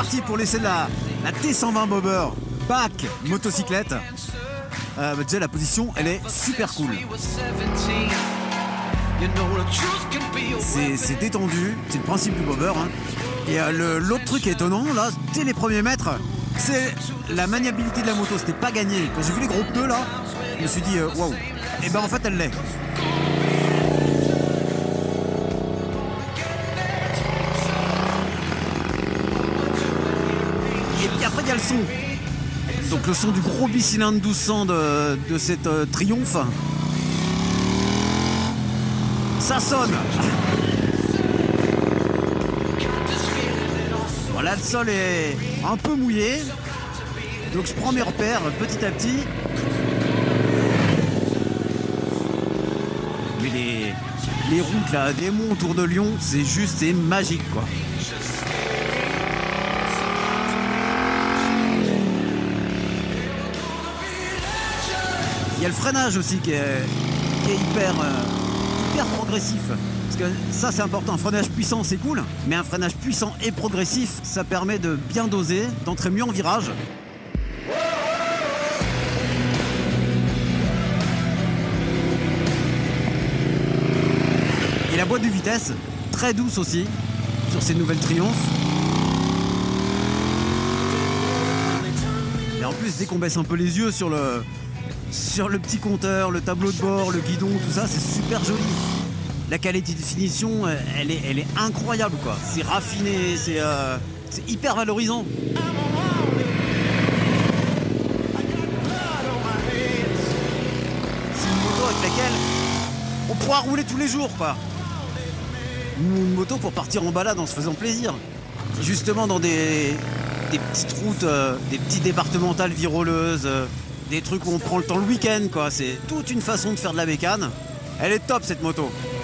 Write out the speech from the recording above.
parti pour l'essai de la T120 Bobber Back motocyclette. Déjà la position elle est super cool. C'est détendu, c'est le principe du bobber. Hein. Et l'autre truc étonnant là, dès les premiers mètres, c'est la maniabilité de la moto. C'était pas gagné. Quand j'ai vu les gros pneus là, je me suis dit waouh. Et ben en fait elle l'est. Et puis après il y a le son. Donc le son du gros bicylindre 1200 de cette Triumph. Ça sonne. Voilà, le sol est un peu mouillé. Donc je prends mes repères petit à petit. Mais les routes là, des monts autour de Lyon, c'est magique quoi. Il y a le freinage aussi qui est hyper progressif. Parce que ça c'est important, un freinage puissant c'est cool, mais un freinage puissant et progressif, ça permet de bien doser, d'entrer mieux en virage. Et la boîte de vitesse, très douce aussi, sur ces nouvelles Triumph. Et en plus, dès qu'on baisse un peu les yeux sur le petit compteur, le tableau de bord, le guidon, tout ça, c'est super joli. La qualité de finition, elle est incroyable quoi. C'est raffiné, c'est hyper valorisant. C'est une moto avec laquelle on pourra rouler tous les jours quoi. Une moto pour partir en balade en se faisant plaisir. Justement dans des petites routes, des petites départementales viroleuses. Des trucs où on prend le temps le week-end quoi, c'est toute une façon de faire de la bécane. Elle est top cette moto.